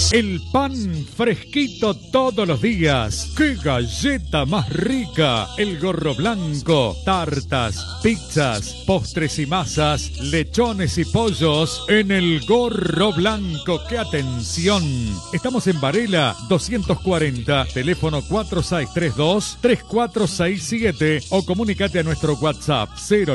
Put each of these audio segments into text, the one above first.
El pan fresquito todos los días. ¡Qué galleta más rica! El Gorro Blanco. Tartas, pizzas, postres y masas, lechones y pollos en el Gorro Blanco. ¡Qué atención! Estamos en Varela 240, teléfono 4632-3467 o comunícate a nuestro WhatsApp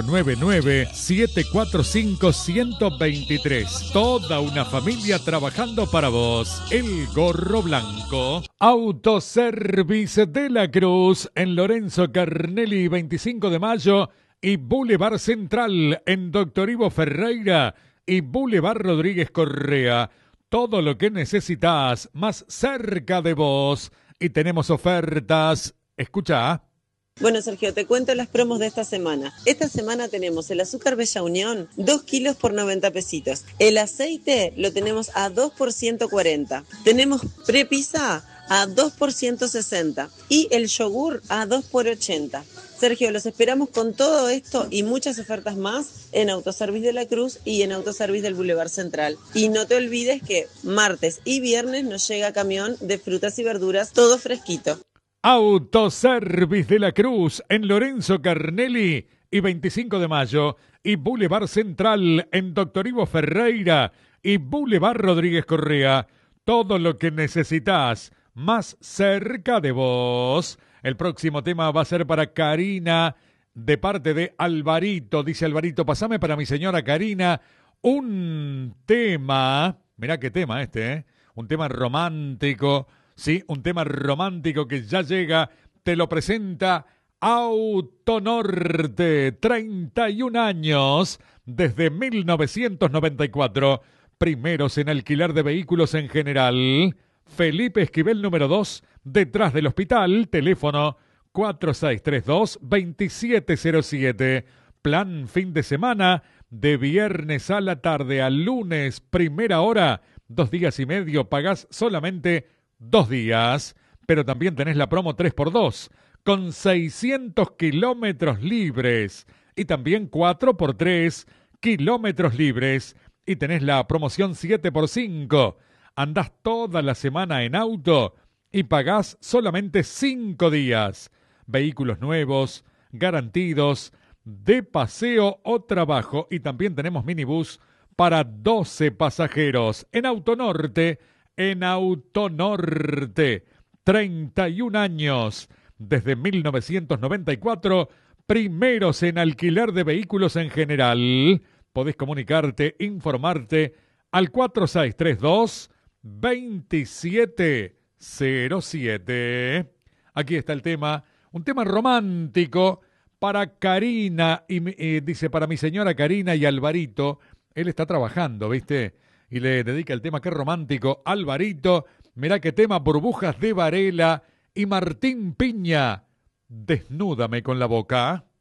099-745-123. Toda una familia trabajando para vos. El Gorro Blanco. Autoservice de la Cruz en Lorenzo Carnelli 25 de mayo y Boulevard Central en Doctor Ivo Ferreira y Boulevard Rodríguez Correa. Todo lo que necesitas más cerca de vos. Y tenemos ofertas. Escucha. Bueno, Sergio, te cuento las promos de esta semana. Esta semana tenemos el azúcar Bella Unión, 2 kilos por 90 pesitos. El aceite lo tenemos a 2 por 140. Tenemos prepisa a 2 por 160. Y el yogur a 2 por 80. Sergio, los esperamos con todo esto y muchas ofertas más en Autoservice de la Cruz y en Autoservice del Boulevard Central. Y no te olvides que martes y viernes nos llega camión de frutas y verduras, todo fresquito. Autoservice de la Cruz en Lorenzo Carnelli y 25 de mayo y Boulevard Central en Doctor Ivo Ferreira y Boulevard Rodríguez Correa. Todo lo que necesitas más cerca de vos. El próximo tema va a ser para Karina de parte de Alvarito. Dice Alvarito, pasame para mi señora Karina un tema. Mirá qué tema un tema romántico. Sí, un tema romántico que ya llega, te lo presenta Autonorte, 31 años, desde 1994, primeros en alquiler de vehículos en general. Felipe Esquivel número 2, detrás del hospital, teléfono 4632-2707. Plan fin de semana, de viernes a la tarde a lunes, primera hora, 2 días y medio, pagás solamente 2 días, pero también tenés la promo 3x2 con 600 kilómetros libres y también 4x3 kilómetros libres y tenés la promoción 7x5. Andás toda la semana en auto y pagás solamente 5 días. Vehículos nuevos, garantidos, de paseo o trabajo y también tenemos minibús para 12 pasajeros en Autonorte. En Autonorte, 31 años, desde 1994, primeros en alquiler de vehículos en general. Podés comunicarte, informarte al 4632-2707. Aquí está el tema, un tema romántico para Karina, y dice para mi señora Karina y Alvarito. Él está trabajando, ¿viste? Y le dedica el tema, qué romántico, Alvarito. Mirá qué tema, Burbujas de Varela y Martín Piña. Desnúdame con la boca.